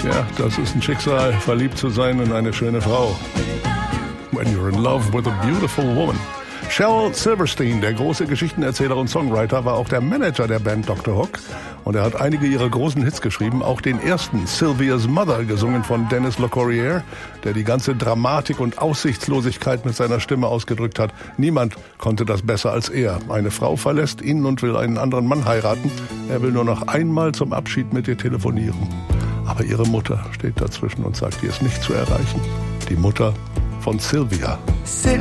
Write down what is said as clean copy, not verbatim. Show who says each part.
Speaker 1: Ja, das ist ein Schicksal, verliebt zu sein in eine schöne Frau. When you're in love with a beautiful woman. Shel Silverstein, der große Geschichtenerzähler und Songwriter, war auch der Manager der Band Dr. Hook. Und er hat einige ihrer großen Hits geschrieben, auch den ersten, Sylvia's Mother, gesungen von Dennis LeCourrier, der die ganze Dramatik und Aussichtslosigkeit mit seiner Stimme ausgedrückt hat. Niemand konnte das besser als er. Eine Frau verlässt ihn und will einen anderen Mann heiraten. Er will nur noch einmal zum Abschied mit ihr telefonieren. Aber ihre Mutter steht dazwischen und sagt, die ist nicht zu erreichen. Die Mutter von Sylvia.